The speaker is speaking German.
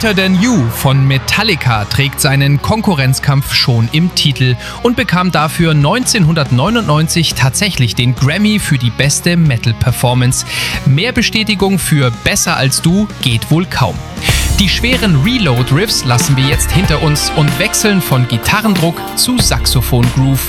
Better Than You von Metallica trägt seinen Konkurrenzkampf schon im Titel und bekam dafür 1999 tatsächlich den Grammy für die beste Metal-Performance. Mehr Bestätigung für Besser als du geht wohl kaum. Die schweren Reload-Riffs lassen wir jetzt hinter uns und wechseln von Gitarrendruck zu Saxophon-Groove.